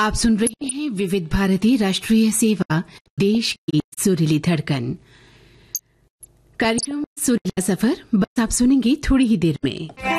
आप सुन रहे हैं विविध भारती राष्ट्रीय सेवा, देश की सुरीली धड़कन। कार्यक्रम सुरीला सफर बस आप सुनेंगे थोड़ी ही देर में।